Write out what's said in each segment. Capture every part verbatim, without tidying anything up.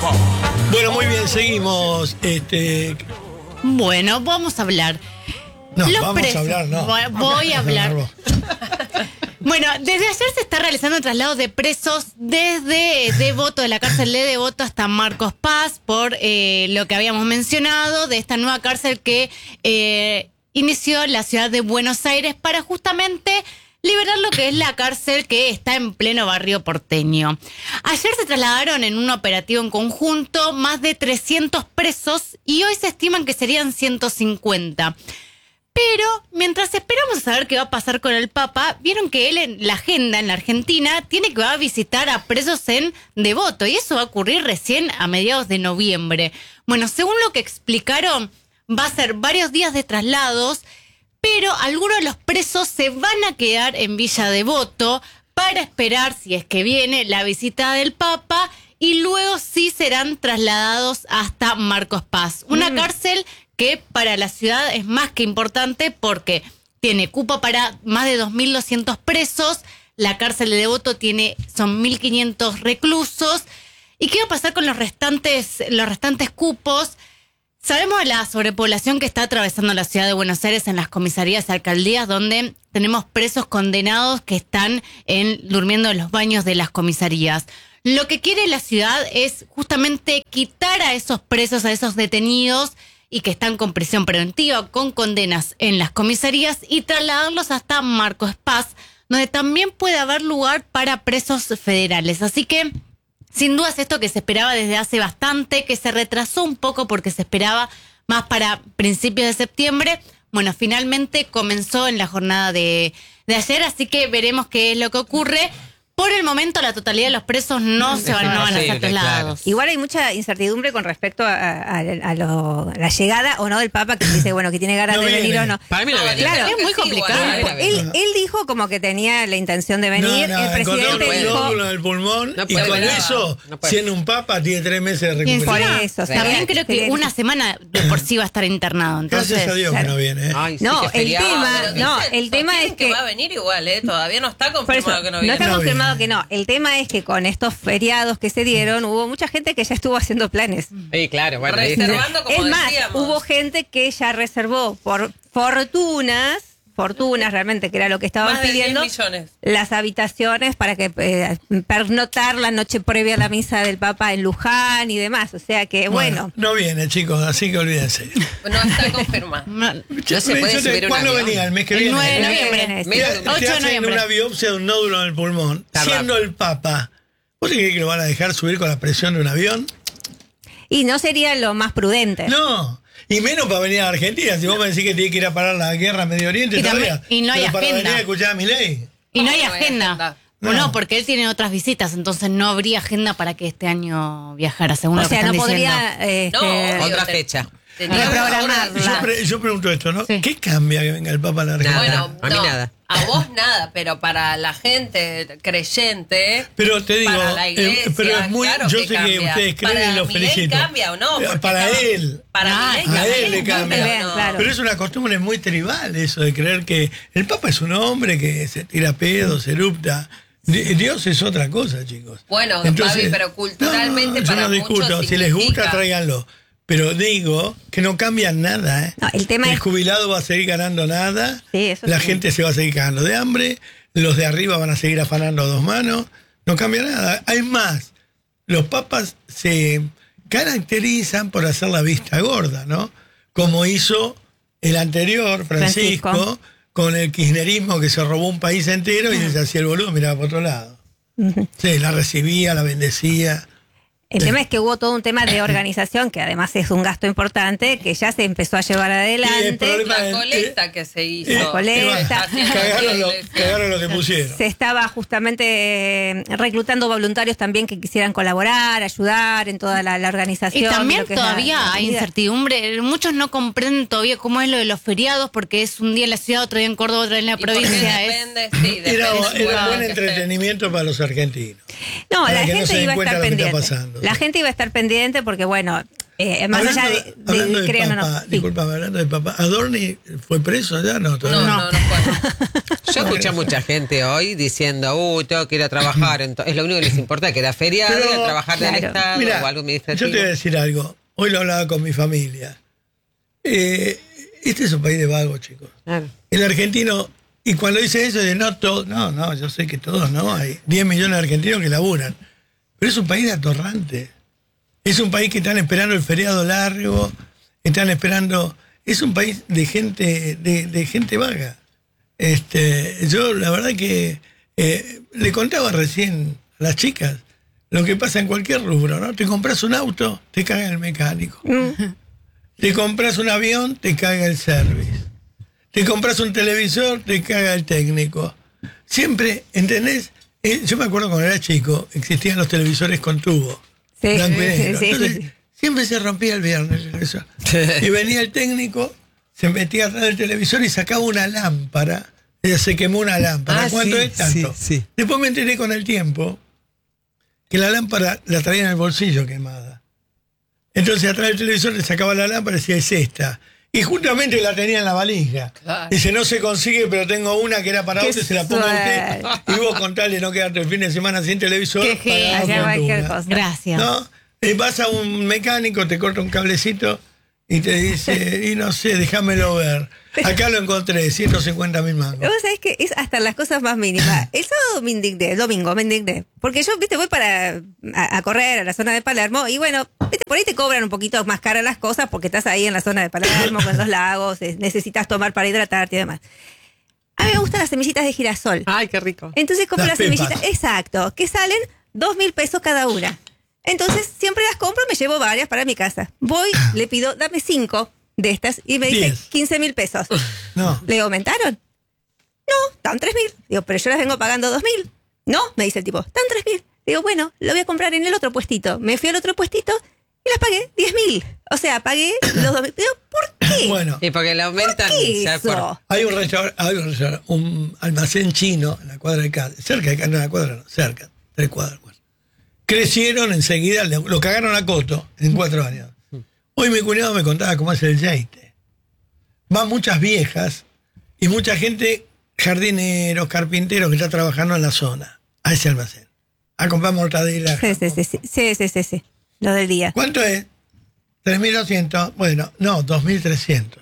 Bueno, muy bien, seguimos. Este... Bueno, vamos a hablar. No, Los vamos presos. a hablar, no. Voy, voy a hablar. No, Bueno, desde ayer se está realizando el traslado de presos desde Devoto, de la cárcel de Devoto hasta Marcos Paz, por eh, lo que habíamos mencionado, de esta nueva cárcel que eh, inició la ciudad de Buenos Aires para justamente liberar lo que es la cárcel que está en pleno barrio porteño. Ayer se trasladaron en un operativo en conjunto más de trescientos presos y hoy se estiman que serían ciento cincuenta. Pero mientras esperamos a saber qué va a pasar con el Papa, vieron que él en la agenda en la Argentina tiene que va a visitar a presos en Devoto y eso va a ocurrir recién a mediados de noviembre. Bueno, según lo que explicaron, va a ser varios días de traslados, pero algunos de los presos se van a quedar en Villa Devoto para esperar, si es que viene, la visita del Papa y luego sí serán trasladados hasta Marcos Paz. Una mm. cárcel que para la ciudad es más que importante porque tiene cupo para más de dos mil doscientos presos, la cárcel de Devoto tiene, son mil quinientos reclusos. ¿Y qué va a pasar con los restantes, los restantes cupos? Sabemos de la sobrepoblación que está atravesando la ciudad de Buenos Aires en las comisarías y alcaldías, donde tenemos presos condenados que están en, durmiendo en los baños de las comisarías. Lo que quiere la ciudad es justamente quitar a esos presos, a esos detenidos, y que están con prisión preventiva, con condenas en las comisarías, y trasladarlos hasta Marcos Paz, donde también puede haber lugar para presos federales. Así que, sin duda, es esto que se esperaba desde hace bastante, que se retrasó un poco porque se esperaba más para principios de septiembre. Bueno, finalmente comenzó en la jornada de, de ayer, así que veremos qué es lo que ocurre. Por el momento, la totalidad de los presos no se van, no van a ser trasladados. Claro. Igual hay mucha incertidumbre con respecto a, a, a, lo, a la llegada o no del Papa, que dice, bueno, que tiene ganas no de venir o no. Para mí no, no claro, es muy complicado. Él, él, él dijo como que tenía la intención de venir. No, no, el presidente un dijo... nódulo del pulmón no y con venir. eso, no siendo un Papa, tiene tres meses de recuperación. Por eso. También creo que una semana de por sí va a estar internado. Entonces, gracias a Dios claro. que no viene. ¿eh? Ay, sí, no, que el tema, no, el tema es que... que va a venir igual, ¿eh? Todavía no está confirmado eso, que no no viene. está No confirmado viene. que no. El tema es que con estos feriados que se dieron, hubo mucha gente que ya estuvo haciendo planes. Sí, claro, bueno. Reservando, como Es más, decíamos. hubo gente que ya reservó por fortunas, fortunas realmente, que era lo que estaban Más de pidiendo, diez millones. las habitaciones para que eh, pernotar la noche previa a la misa del Papa en Luján y demás. O sea que, bueno. bueno no viene, chicos, así que olvídense. No está confirmado. no, No se puede subir un ¿Cuándo avión? venía? ¿El mes que el viene? nueve de el noviembre. viernes. Mira, Te, te ocho de hacen noviembre. una biopsia de un nódulo en el pulmón, Está siendo el Papa. ¿Vos creés que lo van a dejar subir con la presión de un avión? Y no sería lo más prudente. No, y menos para venir a Argentina. Si vos me decís que tiene que ir a parar la guerra en Medio Oriente, Y también- todavía. y no hay Pero para agenda. venir a escuchar a Milei. Y no hay ¿Cómo no hay agenda. agenda? No. No. porque él tiene otras visitas, entonces no habría agenda para que este año viajara, según O lo que sea, están no diciendo. podría... eh, No, este, obvio. Otra fecha. Tenía Reprogramarla. una- Yo, pre- yo pregunto esto, ¿no? Sí. ¿Qué cambia que venga el Papa a la Argentina? Nada. Bueno, a mí no, nada. A vos nada, pero para la gente creyente. Pero te digo, para la eh, iglesia, pero es muy. claro yo que sé que cambia. ustedes creen Para y lo Milei felicito. cambia o no, porque Para estaba- él. Para Ah, Milei a cambia. él le cambia. Bien, claro. Pero es una costumbre muy tribal eso de creer que el Papa es un hombre que se tira pedos, se erupta. Di- Dios es otra cosa, chicos. Bueno, Fabi, pero culturalmente no, no, para yo no muchos discuto. Si les gusta, significa- tráiganlo. Pero digo que no cambia nada, ¿eh? No, el tema es- jubilado va a seguir ganando nada. Sí, eso la sí. gente se va a seguir cagando de hambre. Los de arriba van a seguir afanando a dos manos. No cambia nada. Hay más. Los papas se caracterizan por hacer la vista gorda, ¿no? Como hizo el anterior, Francisco, Francisco. con el kirchnerismo que se robó un país entero y se hacía el boludo, miraba para otro lado. Sí, la recibía, la bendecía. El tema es que hubo todo un tema de organización, que además es un gasto importante, que ya se empezó a llevar Sí, el adelante. problema- La colecta que se hizo. Eh, La colecta. Cagaron lo, cagaron lo que pusieron. Se estaba justamente eh, reclutando voluntarios también que quisieran colaborar, ayudar en toda la, la organización. Y también lo que es la- todavía la hay vida. incertidumbre. Muchos no comprenden todavía cómo es lo de los feriados, porque es un día en la ciudad, otro día en Córdoba, otro día en la Y porque provincia. Es... depende, sí, depende Era, del era lugar buen que esté. entretenimiento para los argentinos. No, para la que no gente se den iba a cuenta estar de lo que está pendiente. pasando. La gente iba a estar pendiente porque, bueno, Eh, más Hablando- allá de, de, hablando de crean o papá, no. Sí. disculpame, hablando de papá, ¿Adorni fue preso ya? No, todavía No, no. no, no fue. Yo escuché a mucha gente hoy diciendo, uy, tengo que ir a trabajar. Ento- es lo único que les importa, que era feriado, Pero, ir a trabajar del claro. Estado Mira, o algo yo administrativo. te voy a decir algo. Hoy lo hablaba con mi familia. Eh, este es un país de vagos, chicos. Claro. El argentino, y cuando dice eso, de no todos, no, no, yo sé que todos no, hay diez millones de argentinos que laburan. Pero es un país de atorrante. Es un país que están esperando el feriado largo, están esperando. Es un país de gente, de, de gente vaga. Este, yo la verdad que eh, le contaba recién a las chicas lo que pasa en cualquier rubro, ¿no? Te compras un auto, te caga el mecánico. Te compras un avión, te caga el service. Te compras un televisor, te caga el técnico. Siempre, ¿entendés? Eh, yo me acuerdo cuando era chico, existían los televisores con tubo. Sí, Blanco y negro. sí, sí, Entonces, sí. siempre se rompía el viernes eso. Y venía el técnico, se metía atrás del televisor y sacaba una lámpara. Ella se quemó una lámpara. Ah, ¿Cuánto sí, es tanto? sí, sí. Después me enteré con el tiempo que la lámpara la traía en el bolsillo quemada. Entonces atrás del televisor le sacaba la lámpara y decía, es esta. Y justamente la tenía en la valija. Claro. Dice, no se consigue, pero tengo una que era para Qué usted, se la pongo a usted. suerte. Y vos con tal de no quedarte el fin de semana sin televisor, Qué pagás Hacer fortuna. cualquier cosa. Gracias. ¿No? Eh, vas a un mecánico, te corta un cablecito y te dice, y no sé, déjamelo ver. Acá lo encontré, ciento cincuenta mil mangos. Vos sabés que es hasta las cosas más mínimas. El sábado me indigné, el domingo me indigné. Porque yo, viste, voy para a, a correr a la zona de Palermo y bueno, viste, por ahí te cobran un poquito más caras las cosas porque estás ahí en la zona de Palermo con los lagos, eh, necesitas tomar para hidratarte y demás. A mí me gustan las semillitas de girasol. Ay, qué rico. Entonces compro Las las, pepas. semillitas, exacto, que salen dos mil pesos cada una. Entonces siempre las compro, me llevo varias para mi casa. Voy, le pido, dame cinco de estas y me dice Diez. quince mil pesos. No. ¿Le aumentaron? No, están tres mil. Digo, pero yo las vengo pagando dos mil. No, me dice el tipo, están tres mil. Digo, bueno, lo voy a comprar en el otro puestito. Me fui al otro puestito y las pagué diez mil. O sea, pagué los dos mil. Digo, ¿por qué? Bueno, Y porque le aumentan. ¿Qué ya eso? por- hay un restaurante, hay un, restaurante, un almacén chino en la cuadra de casa, cerca de casa, no en la cuadra, no, cerca, tres cuadras. Bueno. Crecieron enseguida, le- lo cagaron a Coto en cuatro años. Hoy mi cuñado me contaba cómo es el yeite. Van muchas viejas y mucha gente, jardineros, carpinteros que está trabajando en la zona, a ese almacén. A comprar mortadela. Sí, sí, sí, sí, sí, sí, sí, sí. Lo del día. ¿Cuánto es? tres mil doscientos. Bueno, no, dos mil trescientos.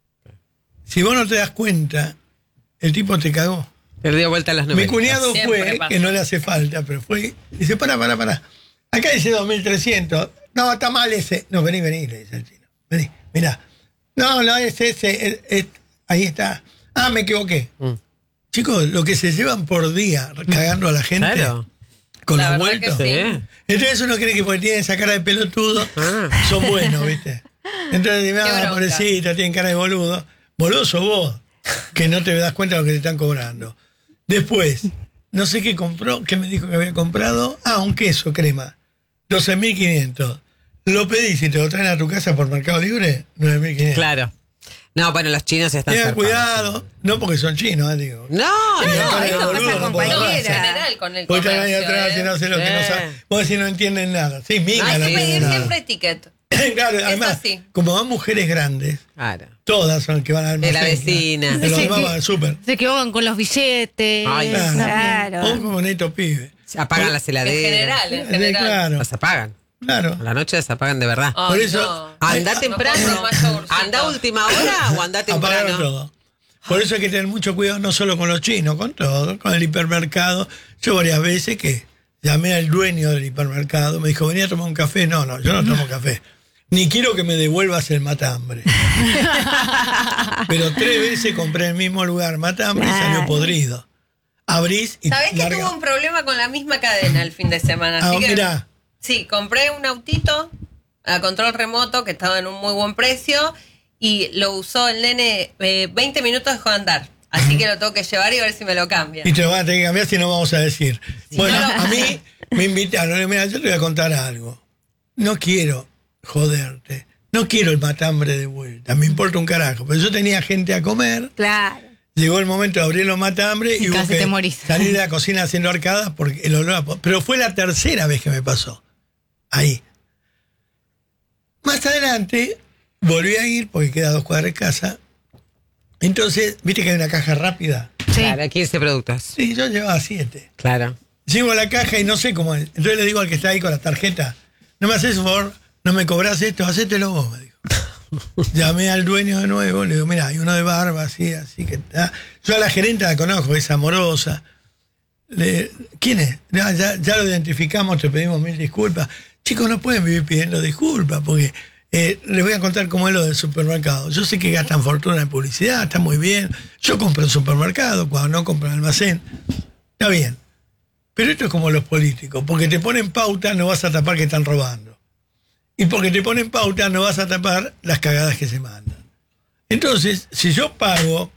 Si vos no te das cuenta, el tipo te cagó. Le dio vuelta a las Mi nubes. cuñado Siempre fue, pasa. que no le hace falta, pero fue, dice, pará, pará, pará. Acá dice dos mil trescientos. No, está mal ese. No, vení, vení, le dice el chino. Vení, mirá. No, no, es ese. es- es- ahí está. Ah, me equivoqué. Mm. Chicos, lo que se llevan por día cagando a la gente Claro. con La los verdad que vueltos. sí. Sí. Entonces uno cree que porque tienen esa cara de pelotudo Ah. son buenos, ¿viste? Entonces dime, Qué ah, bronca. pobrecita, tienen cara de boludo. Boludo sos vos, que no te das cuenta de lo que te están cobrando. Después, no sé qué compró, qué me dijo que había comprado. Ah, un queso crema, doce mil quinientos. Lo pedís y te lo traen a tu casa por Mercado Libre, nueve mil quinientos. Claro. No, bueno, los chinos están Tengan zarpados. cuidado, no porque son chinos, eh, digo. No, Tienen no. cara de esto boludo, pasa no con por No, en cualquiera. raza. general con el Porque están ahí comercio. atrás y no sé lo que no Eh. saben. Vos decís no entienden nada. Sí, minga Hay no Hay que entienden pedir nada. siempre etiqueta. Claro, además, así. como van mujeres grandes, Claro. todas son las que van al De la almacén, vecina. de los Sí, demás sí. van al súper. Se equivocan con los billetes. Ay, Claro. Claro. O como neto pibe. Se apagan las En heladeras. general, en Eh, general. Claro, Las apagan. claro. A la noche las apagan de verdad. Ay, Por eso- no. Anda no temprano. compro más yogurcito. Anda última hora o anda Apagaron temprano. todo. Por eso hay que tener mucho cuidado, no solo con los chinos, con todo, con el hipermercado. Yo varias veces que llamé al dueño del hipermercado, me dijo, venía a tomar un café. No, no, yo no tomo café. Ni quiero que me devuelvas el matambre. Pero tres veces compré en el mismo lugar matambre y salió Claro. podrido. Abrís y ¿Sabés que larga- tuve un problema con la misma cadena el fin de semana? Así Ah, que, mirá. Sí, compré un autito a control remoto que estaba en un muy buen precio y lo usó el nene, eh, veinte minutos dejó de andar. Así que lo tengo que llevar y ver si me lo cambian. Y te lo van a tener que cambiar si no vamos a decir. Bueno, no, no. a mí me invitaron. Mira, yo te voy a contar algo. No quiero joderte. No quiero el matambre de vuelta. Me importa un carajo. Pero yo tenía gente a comer. Claro. Llegó el momento de abrir los matambres y, Y hubo casi que te morís. salir de la cocina haciendo arcadas porque el olor a po- Pero fue la tercera vez que me pasó. Ahí. Más adelante, volví a ir, porque queda a dos cuadras de casa. Entonces, viste que hay una caja rápida. Sí. Claro, quince productos. Sí, yo llevaba siete. Claro. Llego a la caja y no sé cómo es. Entonces le digo al que está ahí con la tarjeta, no me haces favor, no me cobras esto, hacételo vos, me dijo. Llamé al dueño de nuevo, le digo, mira, hay uno de barba, así, así que... Ah. Yo a la gerente la conozco, es amorosa. Le, ¿Quién es? Ya, ya, ya lo identificamos, te pedimos mil disculpas. Chicos, no pueden vivir pidiendo disculpas, porque eh, les voy a contar cómo es lo del supermercado. Yo sé que gastan fortuna en publicidad, está muy bien. Yo compro en supermercado, cuando no compro en almacén. Está bien. Pero esto es como los políticos, porque te ponen pauta, no vas a tapar que están robando. Y porque te ponen pauta, no vas a tapar las cagadas que se mandan. Entonces, si yo pago,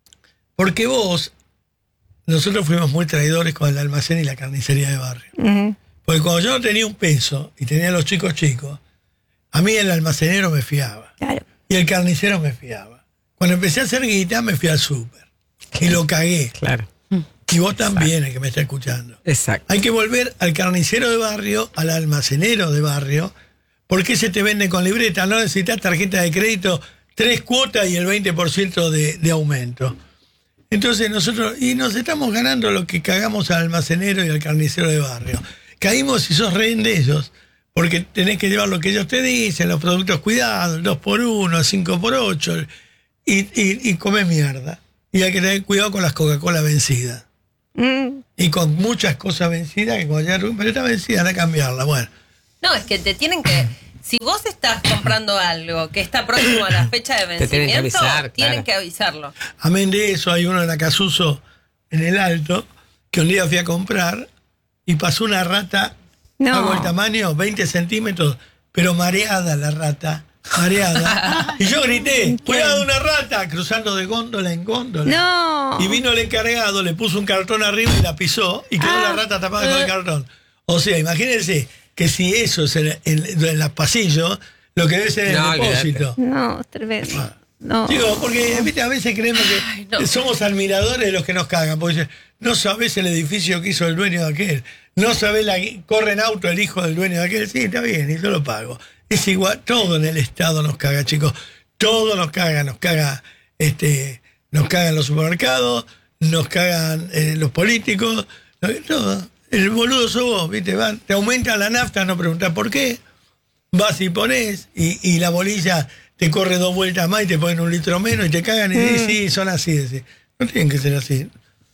porque vos, nosotros fuimos muy traidores con el almacén y la carnicería de barrio. Ujú. Porque cuando yo no tenía un peso y tenía a los chicos chicos, a mí el almacenero me fiaba. Claro. Y el carnicero me fiaba. Cuando empecé a hacer guita, me fui al súper. Y lo cagué. Claro. Y vos también, el que me está escuchando. Exacto. Hay que volver al carnicero de barrio, al almacenero de barrio, porque se te vende con libreta. No necesitas tarjeta de crédito, tres cuotas y el veinte por ciento de, de aumento. Entonces nosotros, y nos estamos ganando lo que cagamos al almacenero y al carnicero de barrio. Caímos si sos rehén de ellos, porque tenés que llevar lo que ellos te dicen, los productos cuidados, el dos por uno, el cinco por ocho, y, y, y comés mierda. Y hay que tener cuidado con las Coca-Cola vencidas. Mm. Y con muchas cosas vencidas, que cuando ya, pero está vencida, anda a cambiarla. Bueno, No, es que te tienen que... Si vos estás comprando algo que está próximo a la fecha de Te tienen que vencimiento, avisar, tienen claro. que avisarlo. amén de eso, hay uno en Acasuso, en el Alto, que un día fui a comprar y pasó una rata, No. hago el tamaño, veinte centímetros, pero mareada la rata, mareada. Y yo grité, cuidado una rata, cruzando de góndola en góndola. No. Y vino el encargado, le puso un cartón arriba y la pisó y quedó Ah. la rata tapada con el cartón. O sea, imagínense que si eso es en, en, en los pasillos, lo que debe ser en No, el olvídate. depósito. No, es tremendo. No. Digo, porque ¿viste? A veces creemos que Ay, no. somos admiradores de los que nos cagan, porque dicen, no sabés el edificio que hizo el dueño de aquel, no sabés, la, corre en auto el hijo del dueño de aquel, sí, está bien, y yo lo pago. Es igual, todo en el Estado nos caga, chicos, todo nos caga, nos caga, este, nos cagan los supermercados, nos cagan eh, los políticos, todo. El boludo sos vos, ¿viste? Van, te aumenta la nafta, no preguntás por qué, vas y pones, y, y la bolilla te corre dos vueltas más y te ponen un litro menos y te cagan y Mm. dices, sí, son así. Decís. No tienen que ser así.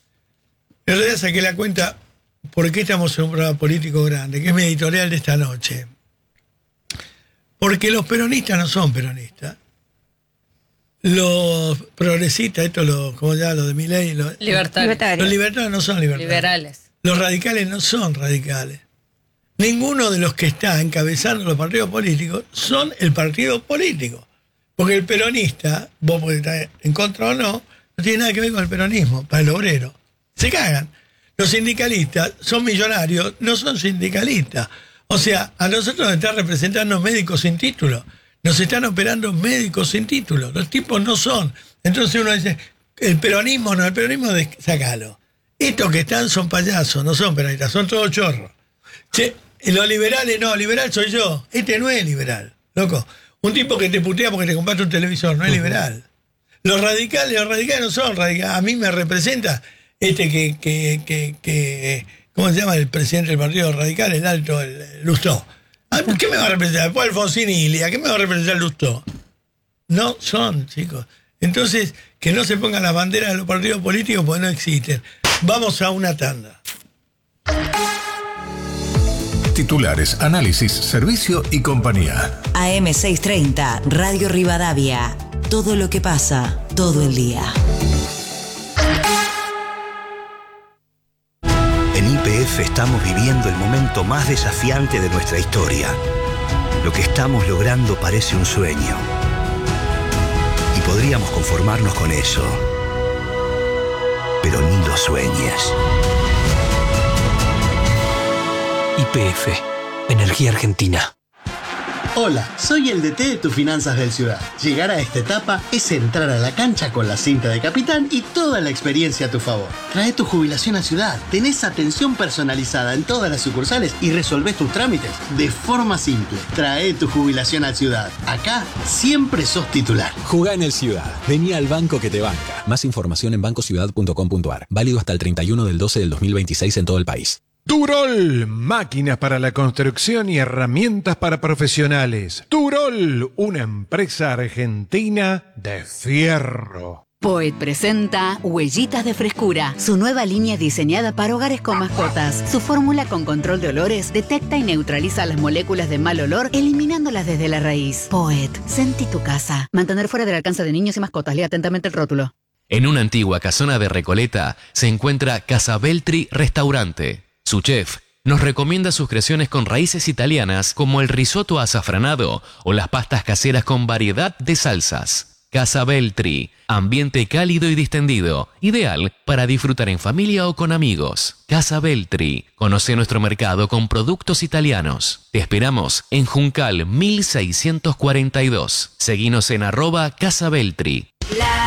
En realidad saqué la cuenta por qué estamos en un programa político grande, que es mi editorial de esta noche. Porque los peronistas no son peronistas. Los progresistas, esto lo, como ya lo de Milei, los, Libertarios. Libertario. los libertarios no son libertarios. Liberales. Los radicales no son radicales. Ninguno de los que está encabezando los partidos políticos son el partido político. Porque el peronista, vos podés estar en contra o no, no tiene nada que ver con el peronismo, para el obrero. Se cagan. Los sindicalistas son millonarios, no son sindicalistas. O sea, a nosotros nos están representando médicos sin título. Nos están operando médicos sin título. Los tipos no son. Entonces uno dice, el peronismo no, el peronismo, de, sacalo. Estos que están son payasos, no son peronistas, son todos chorros. Che, los liberales no, liberal soy yo. Este no es liberal, loco. Un tipo que te putea porque te compraste un televisor, no es liberal. Los radicales, los radicales no son radicales. A mí me representa este que, que, que, que ¿cómo se llama el presidente del Partido Radical? El alto, el, el Lustó. Ah, ¿qué me va a representar? Después Alfonsín y Ilia, ¿qué me va a representar Lustó? No son, chicos. Entonces, que no se pongan las banderas de los partidos políticos porque no existen. Vamos a una tanda. Titulares, análisis, servicio y compañía. A M seiscientos treinta, Radio Rivadavia. Todo lo que pasa, todo el día. En Y P F estamos viviendo el momento más desafiante de nuestra historia. Lo que estamos logrando parece un sueño. Y podríamos conformarnos con eso. Pero ni lo sueñes. Y P F, Energía Argentina. Hola, soy el D T de tus finanzas del Ciudad. Llegar a esta etapa es entrar a la cancha con la cinta de capitán y toda la experiencia a tu favor. Trae tu jubilación a Ciudad, tenés atención personalizada en todas las sucursales y resolvés tus trámites de forma simple. Trae tu jubilación a Ciudad. Acá siempre sos titular. Jugá en el Ciudad. Vení al banco que te banca. Más información en banco ciudad punto com punto a r. Válido hasta el treinta y uno del doce del dos mil veintiséis en todo el país. Turol, máquinas para la construcción y herramientas para profesionales. Turol, una empresa argentina de fierro. Poet presenta Huellitas de Frescura, su nueva línea diseñada para hogares con mascotas. Su fórmula con control de olores detecta y neutraliza las moléculas de mal olor, eliminándolas desde la raíz. Poet, sentí tu casa. Mantener fuera del alcance de niños y mascotas. Lea atentamente el rótulo. En una antigua casona de Recoleta se encuentra Casa Beltri Restaurante. Su chef nos recomienda sus creaciones con raíces italianas como el risotto azafranado o las pastas caseras con variedad de salsas. Casa Beltri, ambiente cálido y distendido, ideal para disfrutar en familia o con amigos. Casa Beltri, conoce nuestro mercado con productos italianos. Te esperamos en Juncal mil seiscientos cuarenta y dos. Seguinos en arroba Casa Beltri.